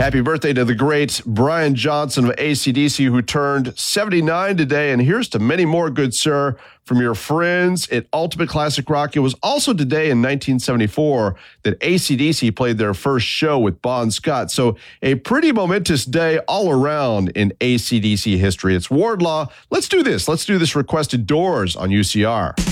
Happy birthday to the great Brian Johnson of AC/DC, who turned 79 today. And here's to many more, good sir, from your friends at Ultimate Classic Rock. It was also today in 1974 that AC/DC played their first show with Bon Scott. So a pretty momentous day all around in AC/DC history. It's Wardlaw. Let's do this. Let's do this requested Doors on UCR.